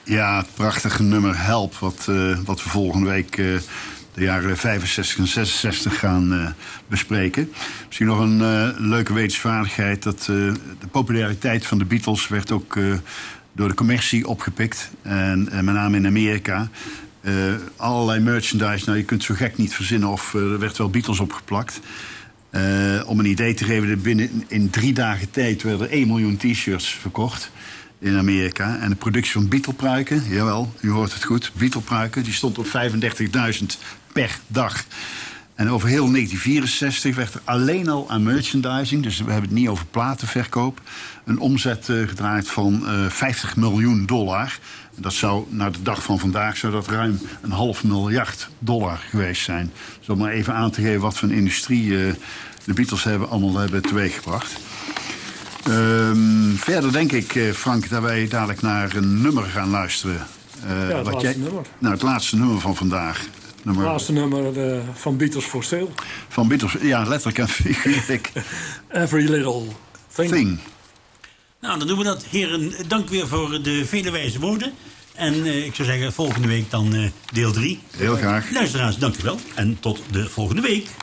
Ja, het prachtige nummer Help, wat we volgende week de jaren 65 en 66 gaan bespreken. Misschien nog een leuke wetenswaardigheid, dat de populariteit van de Beatles werd ook door de commercie opgepikt. En met name in Amerika. Allerlei merchandise, nou je kunt het zo gek niet verzinnen of er werd wel Beatles opgeplakt. Om een idee te geven, binnen in 3 dagen tijd werden er 1 miljoen t-shirts verkocht in Amerika. En de productie van Beatle-pruiken, jawel, u hoort het goed, Beatle-pruiken, die stond op 35.000 per dag. En over heel 1964 werd er alleen al aan merchandising, dus we hebben het niet over platenverkoop, een omzet gedraaid van $50 miljoen. Dat zou, naar de dag van vandaag, zou dat ruim $500 miljard geweest zijn. Dus om maar even aan te geven wat voor een industrie de Beatles allemaal hebben teweeggebracht. Verder denk ik, Frank, dat wij dadelijk naar een nummer gaan luisteren. Het laatste nummer. Nou, het laatste nummer van vandaag. Het laatste nummer van Beatles for Sale. Van Beatles, ja, letterlijk en figuurlijk. Every Little Thing. Nou, dan doen we dat. Heren, dank weer voor de vele wijze woorden. En ik zou zeggen, volgende week dan deel 3. Heel graag. Luisteraars, dank u wel. En tot de volgende week.